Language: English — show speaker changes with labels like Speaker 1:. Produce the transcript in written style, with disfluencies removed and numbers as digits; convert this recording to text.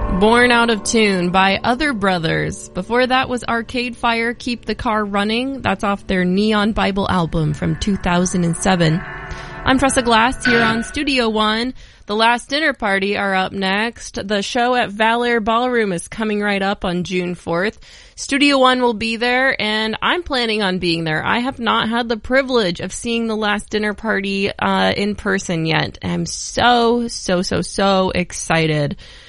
Speaker 1: Born Out of Tune by Other Brothers. Before that was Arcade Fire, Keep the Car Running. That's off their Neon Bible album from 2007. I'm Tressa Glass here on Studio One. The Last Dinner Party are up next. The show at Valor Ballroom is coming right up on June 4th. Studio One will be there, and I'm planning on being there. I have not had the privilege of seeing The Last Dinner Party in person yet. I'm so excited.